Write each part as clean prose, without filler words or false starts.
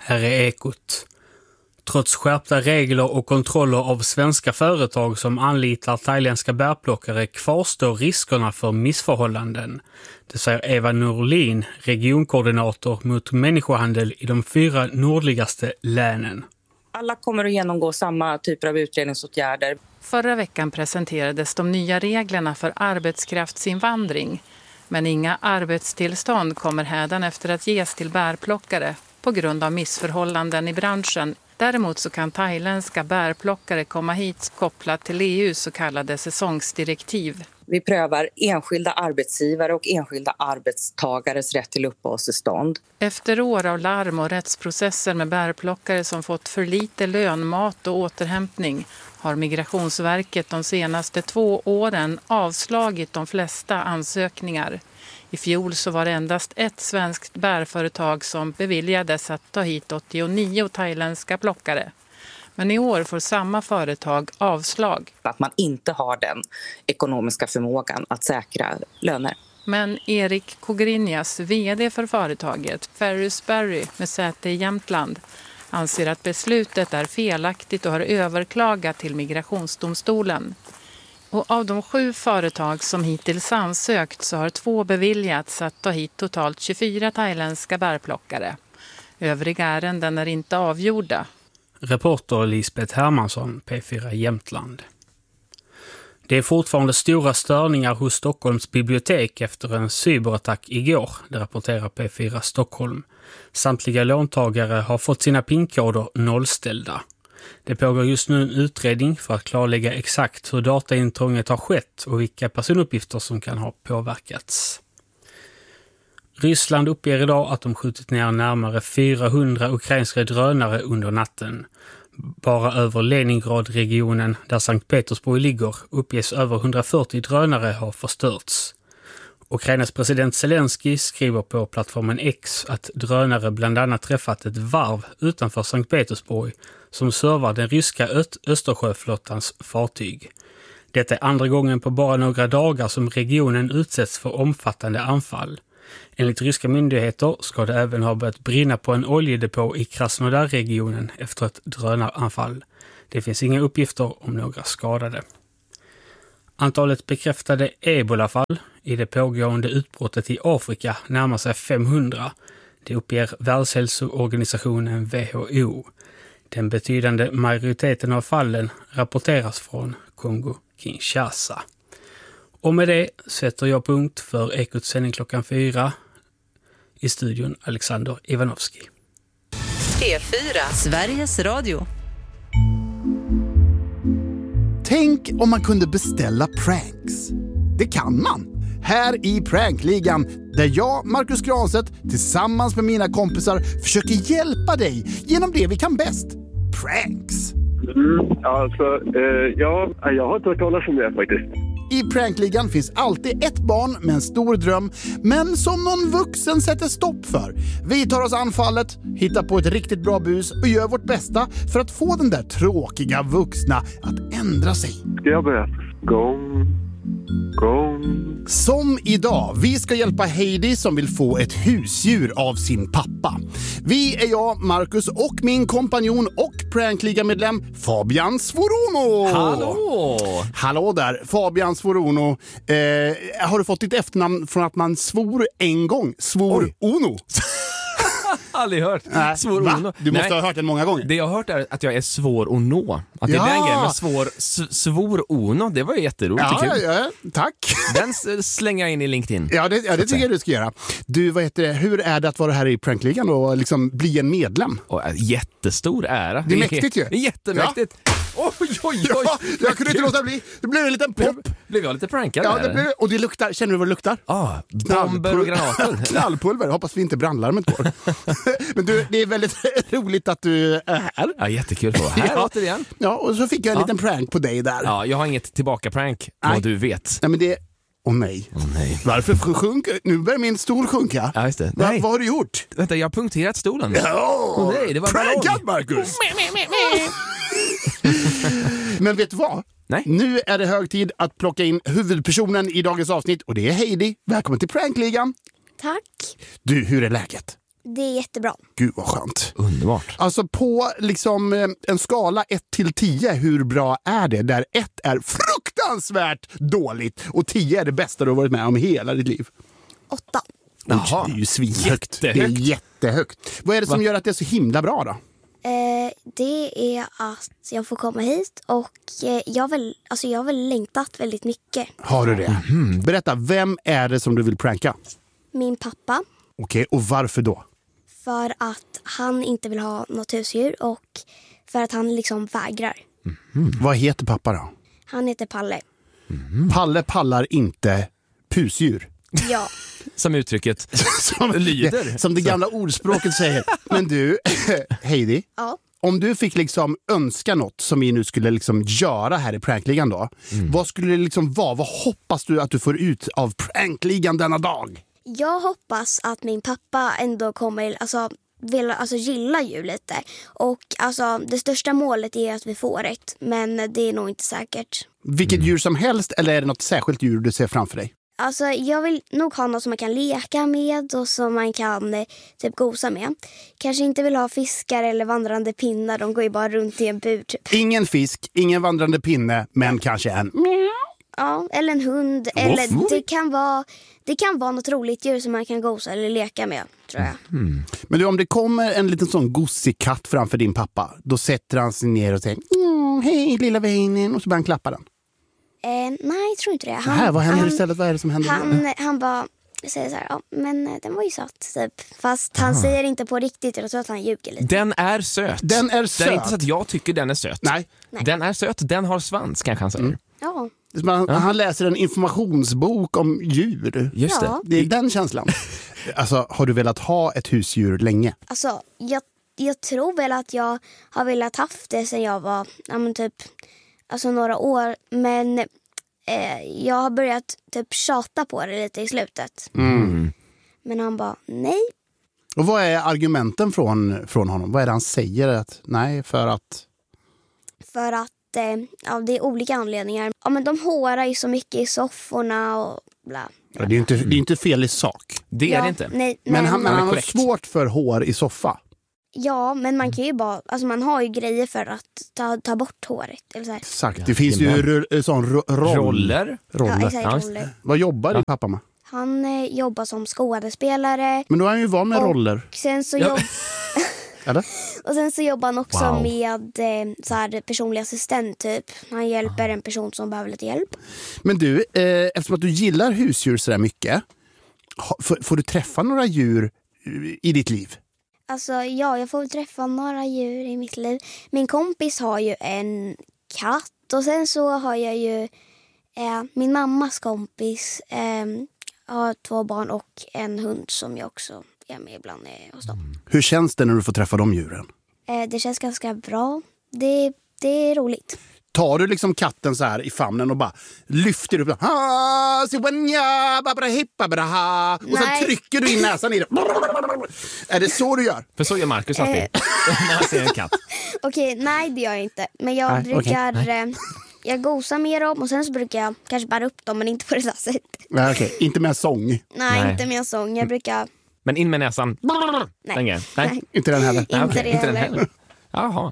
Här är Ekot. Trots skärpta regler och kontroller av svenska företag som anlitar thailändska bärplockare kvarstår riskerna för missförhållanden. Det säger Eva Norlin, regionkoordinator mot människohandel i de 4 nordligaste länen. Alla kommer att genomgå samma typer av utredningsåtgärder. Förra veckan presenterades de nya reglerna för arbetskraftsinvandring. Men inga arbetstillstånd kommer hädanefter att ges till bärplockare på grund av missförhållanden i branschen. Däremot så kan thailändska bärplockare komma hit kopplat till EUs så kallade säsongsdirektiv. Vi prövar enskilda arbetsgivare och enskilda arbetstagares rätt till uppehållstillstånd. Efter år av larm och rättsprocesser med bärplockare som fått för lite lön, mat och återhämtning har Migrationsverket de senaste 2 åren avslagit de flesta ansökningar. I fjol så var det endast ett svenskt bärföretag som beviljades att ta hit 89 thailändska plockare. Men i år får samma företag avslag. Att man inte har den ekonomiska förmågan att säkra löner. Men Erik Kogrinjas, vd för företaget Ferrisberry med säte i Jämtland, anser att beslutet är felaktigt och har överklagat till Migrationsdomstolen. Och av de 7 företag som hittills ansökt så har 2 beviljats att ta hit totalt 24 thailändska bärplockare. Övriga ärenden är inte avgjorda. Reporter Lisbeth Hermansson, P4 Jämtland. Det är fortfarande stora störningar hos Stockholms bibliotek efter en cyberattack igår, det rapporterar P4 Stockholm. Samtliga låntagare har fått sina PIN-koder nollställda. Det pågår just nu en utredning för att klarlägga exakt hur dataintrånget har skett och vilka personuppgifter som kan ha påverkats. Ryssland uppger idag att de skjutit ner närmare 400 ukrainska drönare under natten. Bara över Leningrad-regionen, där Sankt Petersburg ligger, uppges över 140 drönare ha förstörts. Ukrainas president Zelensky skriver på plattformen X att drönare bland annat träffat ett varv utanför Sankt Petersburg som servar den ryska Östersjöflottans fartyg. Detta är andra gången på bara några dagar som regionen utsätts för omfattande anfall. Enligt ryska myndigheter ska det även ha börjat brinna på en oljedepå i Krasnodar-regionen efter ett drönaranfall. Det finns inga uppgifter om några skadade. Antalet bekräftade ebolafall i det pågående utbrottet i Afrika närmar sig 500. Det uppger Världshälsoorganisationen WHO. Den betydande majoriteten av fallen rapporteras från Kongo-Kinshasa. Och med det sätter jag punkt för Ekots sändning klockan 4. I studion Alexander Ivanovski. P4, Sveriges Radio. Tänk om man kunde beställa pranks. Det kan man. Här i Prankligan, där jag, Marcus Granstedt, tillsammans med mina kompisar försöker hjälpa dig genom det vi kan bäst. Pranks. Jag har inte hört talas om det faktiskt. I Prankligan finns alltid ett barn med en stor dröm, men som någon vuxen sätter stopp för. Vi tar oss anfallet, hittar på ett riktigt bra bus och gör vårt bästa för att få den där tråkiga vuxna att ändra sig. Ska jag börja? Gång. Som idag, vi ska hjälpa Heidi som vill få ett husdjur av sin pappa. Vi är jag, Marcus och min kompanjon och Prankliga-medlem Fabian Svorono. Hallå där, Fabian Svorono. Har du fått ditt efternamn från att man svor en gång? Svorono. Aldrig hört. Va? Du måste ha hört den många gånger. Det jag har hört är att jag är svår att nå. Att det är den grejen med svår ono. Det var ju jätteroligt. Ja, tack. Den slänger jag in i LinkedIn. Ja, det tycker jag du ska göra. Du, hur är det att vara här i Prankligan och liksom bli en medlem? Jättestor ära. Det är mäktigt ju. Det är jättemäktigt. Ja. Oj. Ja, jag kunde inte låta bli. Det blev en liten pop. Blev jag lite prankad? Ja, och det luktar. Känner du vad det luktar? Bomber och granater. Knallpulver. Hoppas vi inte brandlarmet går. Men du, det är väldigt roligt att du är här. Ja, jättekul på. Här återigen. Ja, och så fick jag en liten prank på dig där. Ja, jag har inget tillbaka-prank, vad du vet. Nej, men det... Åh nej. Varför sjunker? Nu börjar min stol sjunka. Ja, just det. Vad har du gjort? Vänta, jag har punkterat stolen. Nej, det var prankad, Marcus! Men vet du vad? Nej. Nu är det hög tid att plocka in huvudpersonen i dagens avsnitt och det är Heidi. Välkommen till Prankligan. Tack. Du, hur är läget? Det är jättebra. Gud vad skönt. Underbart. Alltså på liksom en skala 1-10, hur bra är det? Där 1 är fruktansvärt dåligt och 10 är det bästa du har varit med om hela ditt liv. 8. Jaha. Det är ju svinhögt. Jättehögt. Det är jättehögt. Vad är det som gör att det är så himla bra då? Det är att jag får komma hit och jag har väl längtat väldigt mycket. Har du det? Berätta, vem är det som du vill pranka? Min pappa, Okej, och varför då? för att han inte vill ha något husdjur och för att han liksom vägrar. Vad heter pappa då? Han heter Palle. Palle pallar inte pusdjur. Ja. Som uttrycket lyder. Som det gamla ordspråket säger. Men du, Heidi. Ja. Om du fick liksom önska något som vi nu skulle liksom göra här i prankligan då. Vad skulle det liksom vara? Vad hoppas du att du får ut av prankligan denna dag? Jag hoppas att min pappa ändå kommer gilla djur lite. Och det största målet är att vi får ett. Men det är nog inte säkert. Vilket djur som helst eller är det något särskilt djur du ser framför dig? Alltså jag vill nog ha något som man kan leka med och som man kan typ gosa med. Kanske inte vill ha fiskar eller vandrande pinnar, de går ju bara runt i en bur typ. Ingen fisk, ingen vandrande pinne, men kanske en... Ja, eller en hund. Eller det kan vara något roligt djur som man kan gosa eller leka med, tror jag. Men du, om det kommer en liten sån gosig katt framför din pappa, då sätter han sig ner och säger hej lilla vännen, och så börjar han klappa den. Nej, jag tror inte det. Vad händer istället? Vad är det som händer? Han bara säger så här, ja, men den var ju söt typ. Fast han säger inte på riktigt, jag tror att han ljuger lite. Den är söt. Den är söt. Det är inte så att jag tycker den är söt. Nej. Den är söt, den har svans kanske han säger. Ja. Han läser en informationsbok om djur. Just det. Ja. Det är den känslan. Alltså, har du velat ha ett husdjur länge? Alltså, jag tror väl att jag har velat haft det sen jag var några år. Men jag har börjat typ tjata på det lite i slutet. Men han bara, nej. Och vad är argumenten från honom? Vad är det han säger? Att, nej, för att det är olika anledningar. Ja, men de hårar ju så mycket i sofforna och bla. Ja, det är inte fel i sak. Det är det inte. Nej, Men han har korrekt. svårt för hår i soffa. Ja, men man kan ju bara, man har ju grejer för att ta bort håret eller så här. Exakt, det finns ju roller. Ja, exakt, roller. Vad jobbar din pappa med? Han jobbar som skådespelare. Men då är han ju van med roller. Sen så Eller? och sen så jobbar han också med så här personlig assistent typ. Han hjälper en person som behöver lite hjälp. Men du, eftersom att du gillar husdjur så där mycket, får du träffa några djur i ditt liv? Alltså ja, jag får träffa några djur i mitt liv. Min kompis har ju en katt och sen så har jag ju min mammas kompis har 2 barn och en hund som jag också är med ibland hos dem. Hur känns det när du får träffa de djuren? Det känns ganska bra. Det är roligt. Tar du liksom katten så här i famnen och bara lyfter upp den, och sen trycker du in näsan i det. Är det så du gör? För så gör Marcus alltid när han ser en katt. Okej, nej det gör jag inte. Men jag brukar jag gosar med dem och sen så brukar jag kanske bära upp dem, men inte på det där sättet. Nej, okej. Inte med sång. Nej, inte med en sång. Jag brukar... Men in med näsan. Nej. Inte den heller. Inte den heller. Jaha.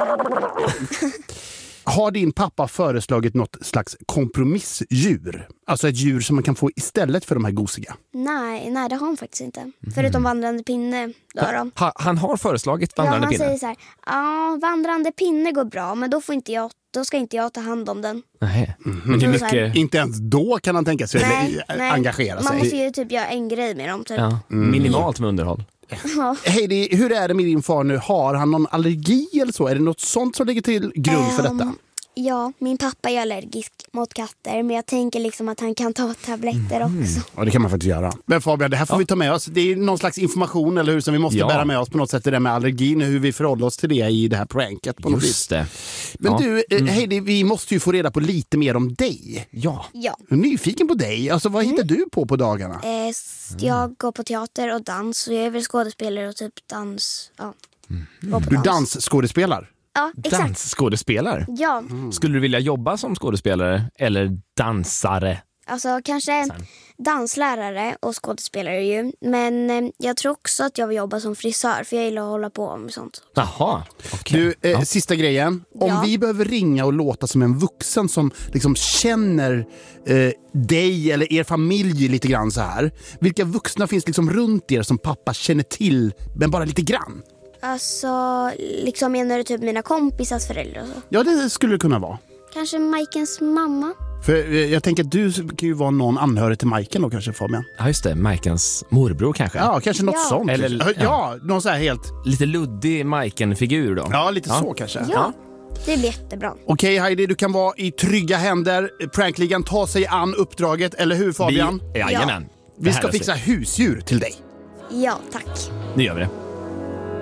Har din pappa föreslagit något slags kompromissdjur? Alltså ett djur som man kan få istället för de här gosiga? Nej, det har han faktiskt inte. Förutom vandrande pinne. Han har föreslagit vandrande pinne? Ja, han säger så här, vandrande pinne går bra, men då ska inte jag ta hand om den. Nej. Men det är mycket... Inte ens då kan han tänka sig engagera sig. Man måste ju typ göra en grej med dem. Typ. Ja. Minimalt med underhåll. Heidi, hur är det med din far nu? Har han någon allergi eller så? Är det något sånt som ligger till grund för detta? Ja, min pappa är allergisk mot katter, men jag tänker liksom att han kan ta tabletter också. Ja, det kan man faktiskt göra. Men Fabian, det här får vi ta med oss. Det är någon slags information, eller hur, som vi måste bära med oss på något sätt. Det där med allergin, hur vi förhåller oss till det i det här pranket på något vis. Det. Men du, Heidi, vi måste ju få reda på lite mer om dig. Ja. Jag är nyfiken på dig. Alltså, vad hittar du på dagarna? Jag går på teater och dans, och jag är väl skådespelare och typ dans. Ja. Du dansskådespelar? Ja, exakt. Dansskådespelare? Ja. Skulle du vilja jobba som skådespelare eller dansare? Alltså kanske danslärare och skådespelare ju. Men jag tror också att jag vill jobba som frisör, för jag gillar att hålla på med sånt. Jaha, okej. Du, sista grejen. Om vi behöver ringa och låta som en vuxen som liksom känner dig eller er familj lite grann så här. Vilka vuxna finns liksom runt er som pappa känner till, men bara lite grann? Alltså, liksom menar du typ mina kompisars föräldrar och så? Ja, det skulle det kunna vara. Kanske Majkens mamma? För jag tänker att du kan ju vara någon anhörig till Majken då kanske, Fabian. Ja, just det. Majkens morbror kanske. Ja, kanske något sånt. Eller, ja, någon så här helt... Lite luddig Majken-figur då. Ja, lite så kanske. Ja, det blir jättebra. Okej, Heidi, du kan vara i trygga händer. Prankligan tar sig an uppdraget, eller hur Fabian? Jajamän. Vi ska fixa husdjur till dig. Ja, tack. Nu gör vi det.